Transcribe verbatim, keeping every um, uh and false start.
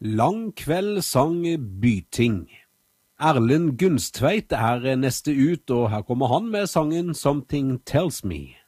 Lang kveld sang Byting. Erlend Gunstveit er neste ut, og her kommer han med sangen Something Tells Me.